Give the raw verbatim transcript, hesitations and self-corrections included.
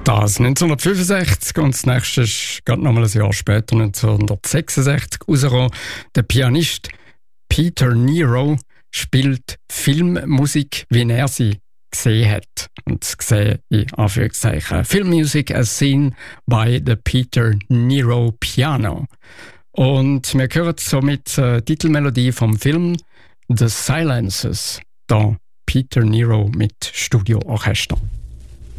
Das neunzehnhundertfünfundsechzig und das nächste ist gerade nochmal ein Jahr später, neunzehnhundertsechsundsechzig, rausgekommen. Der Pianist Peter Nero spielt Filmmusik, wie er sie gesehen hat. Und gesehen in Anführungszeichen. Filmmusik as seen by the Peter Nero Piano. Und wir hören somit die Titelmelodie vom Film The Silences. Da Peter Nero mit Studioorchester.